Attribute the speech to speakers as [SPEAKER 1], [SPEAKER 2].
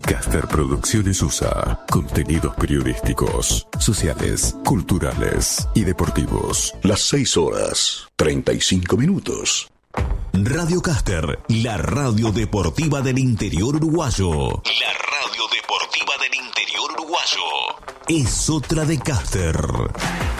[SPEAKER 1] Caster Producciones USA. Contenidos periodísticos, sociales, culturales y deportivos.
[SPEAKER 2] Las 6:35.
[SPEAKER 3] Radio Caster, la radio deportiva del interior uruguayo. La radio deportiva del interior uruguayo. Es otra de Caster.